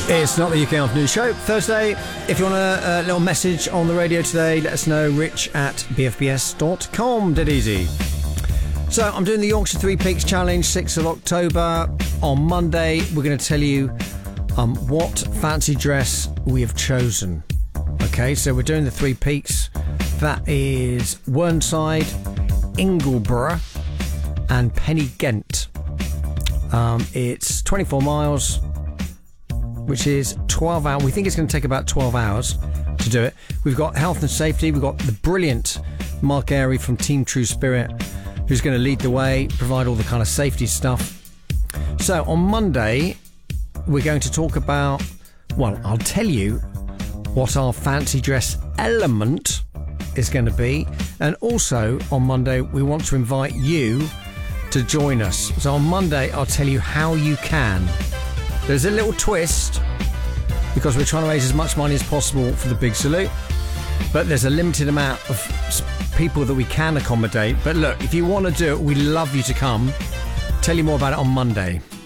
It's not the UK Afternoon Show. Thursday. If you want a little message on the radio today, let us know. rich@bfbs.com. Dead easy. So I'm doing the Yorkshire Three Peaks Challenge, 6th of October. On Monday, we're going to tell you what fancy dress we have chosen. Okay, so we're doing the Three Peaks. That is Whernside, Ingleborough and Penny Ghent. It's 24 miles, which is 12 hours. We think it's going to take about 12 hours to do it. We've got health and safety. We've got the brilliant Mark Airy from Team True Spirit, who's going to lead the way, provide all the kind of safety stuff. So on Monday, we're going to talk about, well, I'll tell you what our fancy dress element is going to be. And also on Monday, we want to invite you to join us. So on Monday, I'll tell you how you can. There's a little twist because we're trying to raise as much money as possible for the Big Salute, but there's a limited amount of people that we can accommodate. But look, if you want to do it, we'd love you to come. Tell you more about it on Monday.